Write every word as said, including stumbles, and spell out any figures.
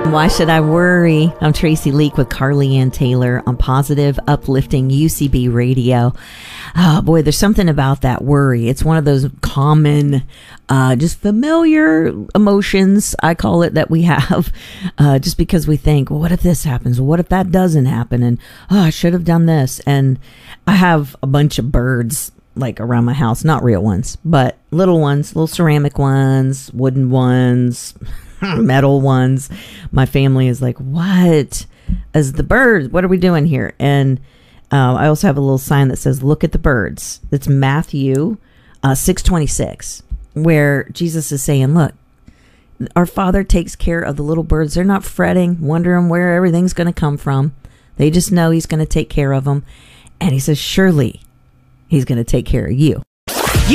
Why should I worry? I'm Tracy Leak with Carly Ann Taylor on Positive Uplifting U C B Radio. Oh boy, there's something about that worry. It's one of those common, uh, just familiar emotions, I call it, that we have, uh, just because we think, well, what if this happens? What if that doesn't happen? And, oh, I should have done this. And I have a bunch of birds like around my house, not real ones, but little ones, little ceramic ones, wooden ones, metal ones. My family is like, what is the birds? What are we doing here? And uh, I also have a little sign that says, look at the birds. It's Matthew uh, six twenty-six, where Jesus is saying, look, our Father takes care of the little birds. They're not fretting, wondering where everything's going to come from. They just know he's going to take care of them. And he says, surely he's going to take care of you.